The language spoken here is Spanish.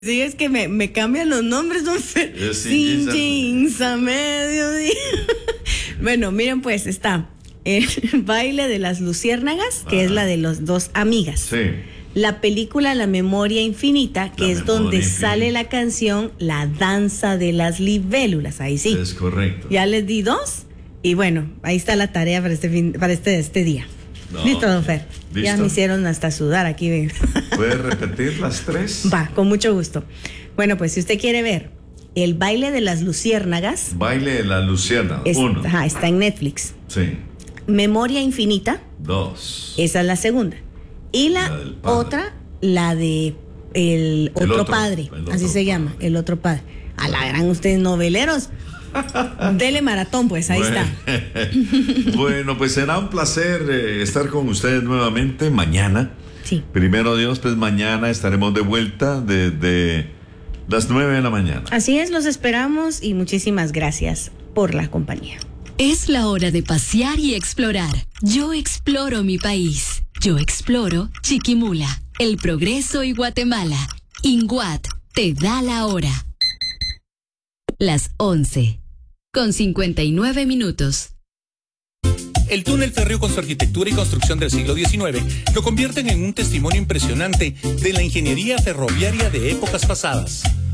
Sí, es que me cambian los nombres, don Fer. Sin jeans a mediodía. Bueno, miren pues, está el baile de las luciérnagas, que es la de los dos amigas. Sí. La película La Memoria Infinita, que es donde sale la canción La Danza de las Libélulas. Ahí sí. Es correcto. Ya les di 2. Y bueno, ahí está la tarea para este día. No. Listo, don Fer. ¿Listo? Ya me hicieron hasta sudar aquí. ¿Puedes repetir las 3? Va, con mucho gusto. Bueno, pues si usted quiere ver el baile de las luciérnagas. Baile de la luciérnaga. 1. Está en Netflix. Sí. Memoria Infinita. 2. Esa es la segunda. Y la otra, la de el otro padre. Así se llama, el otro padre. A la gran, ustedes noveleros. Dele maratón, pues ahí está. Bueno, pues será un placer estar con ustedes nuevamente mañana. Sí. Primero Dios, pues mañana estaremos de vuelta desde las 9 de la mañana. Así es, los esperamos y muchísimas gracias por la compañía. Es la hora de pasear y explorar. Yo exploro mi país. Yo exploro Chiquimula, El Progreso y Guatemala. INGUAT te da la hora. Las 11:59. El túnel férreo, con su arquitectura y construcción del siglo XIX, lo convierten en un testimonio impresionante de la ingeniería ferroviaria de épocas pasadas.